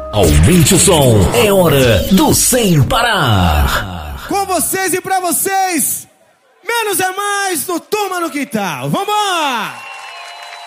Aumente o som, é hora do Sem Parar. Com vocês e pra vocês, menos é mais no Turma no Quintal. Vambora!